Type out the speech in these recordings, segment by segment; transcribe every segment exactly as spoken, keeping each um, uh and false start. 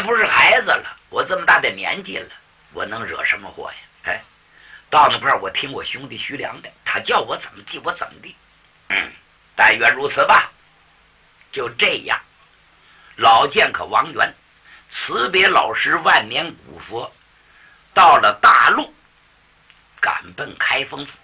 不是孩子了，我这么大的年纪了，我能惹什么祸呀？哎，到那块儿我听我兄弟徐良的，他叫我怎么地我怎么地。嗯，但愿如此吧。就这样，老剑客王元辞别老师万年古佛，到了大陆，赶奔开封府。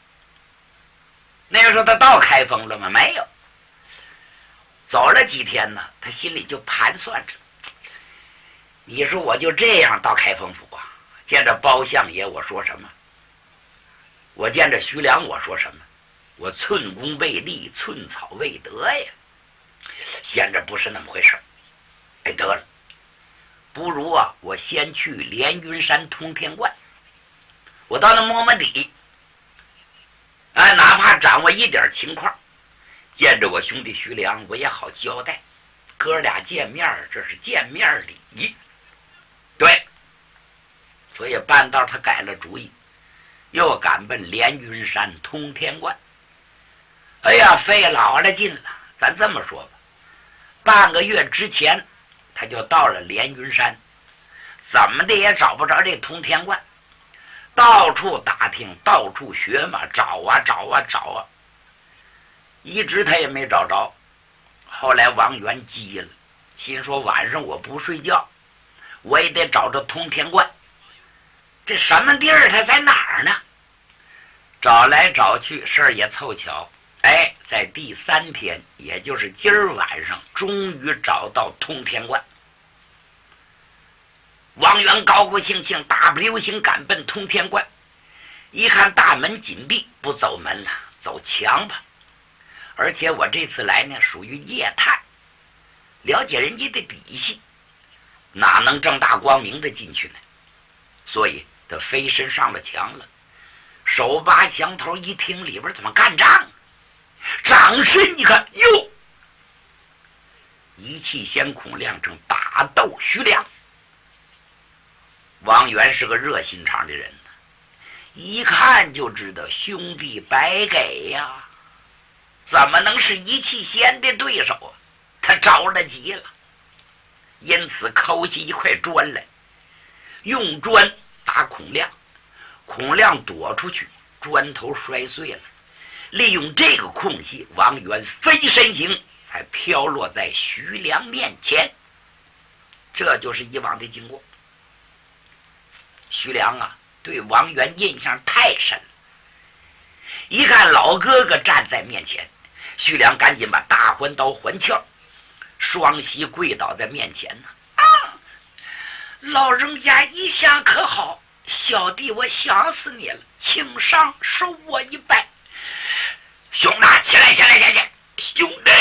那个时候他到开封了吗？没有。走了几天呢，他心里就盘算着，你说我就这样到开封府啊，见着包相爷我说什么？我见着徐良我说什么？我寸功未立，寸草未得呀。显着不是那么回事。哎，得了，不如啊，我先去连云山通天观，我到那摸摸底，哎，哪怕掌握一点情况，见着我兄弟徐良，我也好交代。哥俩见面，这是见面礼。对，所以半道他改了主意，又赶奔连云山通天观。哎呀，费老了劲了。咱这么说吧，半个月之前他就到了连云山，怎么的也找不着这通天观，到处打听，到处学嘛，找啊找啊找啊，一直他也没找着。后来王元急了，心说晚上我不睡觉，我也得找着通天观。这什么地儿？他在哪儿呢？找来找去，事儿也凑巧。哎，在第三天，也就是今儿晚上，终于找到通天观。王元高高兴兴，大步流星赶奔通天观。一看大门紧闭，不走门了，走墙吧。而且我这次来呢，属于夜探，了解人家的底细，哪能正大光明的进去呢？所以他飞身上了墙了，手拔墙头一听，里边怎么干仗？掌身一看，哟，一气仙孔亮正打斗徐良。王元是个热心肠的人呢，一看就知道兄弟白给呀，怎么能是一气仙的对手啊？他着了急了，因此抠起一块砖来，用砖打孔亮，孔亮躲出去，砖头摔碎了。利用这个空隙，王元飞身行，才飘落在徐良面前。这就是以往的经过。徐良啊，对王元印象太深了。一看老哥哥站在面前，徐良赶紧把大环刀还鞘，双膝跪倒在面前呢。啊，老人家一向可好，小弟我想死你了，请上受我一拜。兄弟，起来起来起来！兄弟！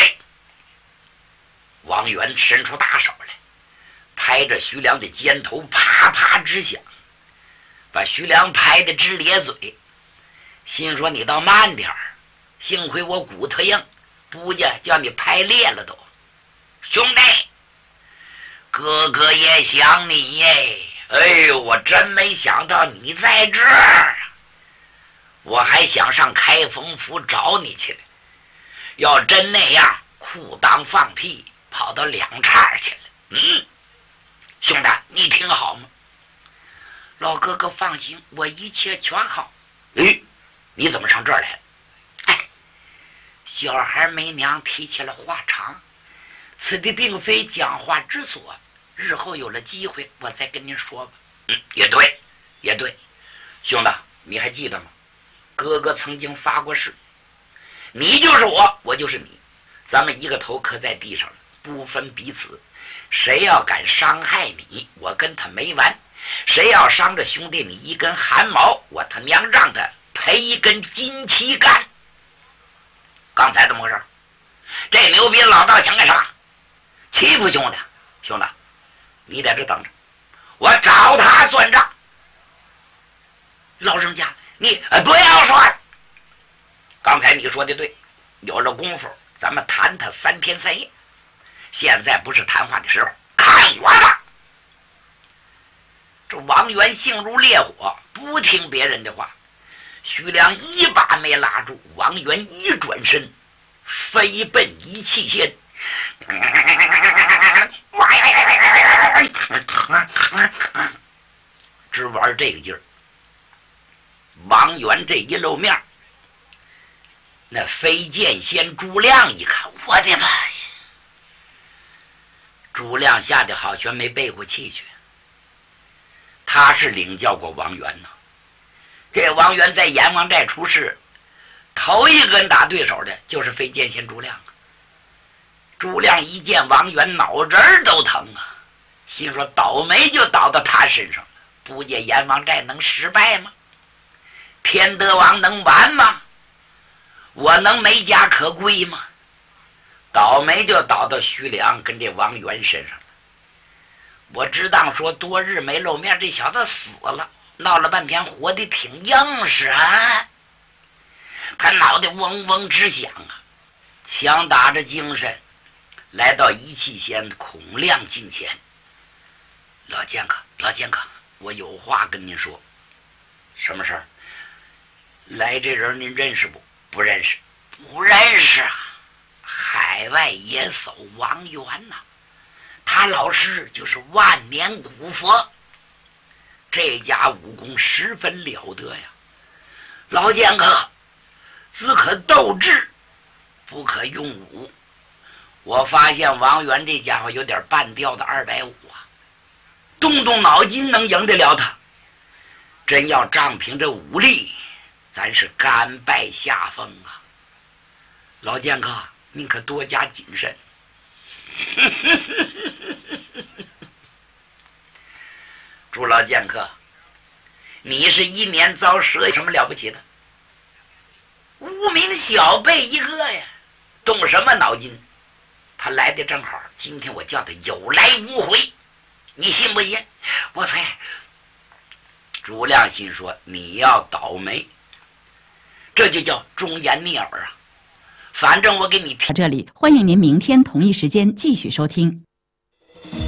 王元伸出大手来，拍着徐良的肩头，啪啪直响，把徐良拍得直咧嘴，心说你倒慢点儿，幸亏我骨头硬，不家叫你拍裂了都。兄弟，哥哥也想你耶！哎呦，我真没想到你在这儿，我还想上开封府找你去了。要真那样，裤裆放屁，跑到两岔去了。嗯，兄弟，你听好吗？老哥哥放心，我一切全好。哎，你怎么上这儿来了？哎，小孩没娘提起了话长，此地并非讲话之所，日后有了机会我再跟您说吧。嗯，也对，也对。兄弟，你还记得吗？哥哥曾经发过誓，你就是我，我就是你，咱们一个头磕在地上了，不分彼此。谁要敢伤害你，我跟他没完；谁要伤着兄弟你一根汗毛，我他娘让他赔一根金旗杆。刚才怎么回事？这牛逼老道想干啥？欺负兄弟？兄弟，你在这等着，我找他算账。老人家，你、呃、不要说，刚才你说的对，有了功夫咱们谈他三天三夜，现在不是谈话的时候，看我的。这王元性如烈火，不听别人的话，徐良一把没拉住，王元一转身飞奔一气仙， 这个劲儿。王远这一露面，那飞剑仙朱亮一看，我的妈呀！朱亮吓得好全没背过气去。他是领教过王元呐，这王元在阎王寨出事，头一个打对手的就是飞剑仙朱亮。朱亮一见王元，脑仁儿都疼啊，心说倒霉就倒到他身上了，不见阎王寨能失败吗？天德王能完吗？我能没家可归吗？倒霉就倒到徐良跟这王元身上了。我只当说多日没露面，这小子死了，闹了半天活得挺硬实啊。他脑袋嗡嗡直响啊，强打着精神来到一气仙孔亮近前。老剑客，老剑客，我有话跟您说。什么事儿？来这人您认识不？不认识。不认识啊！海外野叟王元呐、啊，他老师就是万年古佛，这家武功十分了得呀。老剑客，只可斗智，不可用武。我发现王元这家伙有点半吊的二百五啊，动动脑筋能赢得了他。真要仗凭这武力，咱是甘拜下风啊！老剑客，您可多加谨慎。朱老剑客，你是一年遭蛇，有什么了不起的？无名小辈一个呀，动什么脑筋？他来的正好，今天我叫他有来无回，你信不信？我呸！朱亮心说：“你要倒霉，这就叫忠言逆耳啊！反正我给你到这里，欢迎您明天同一时间继续收听。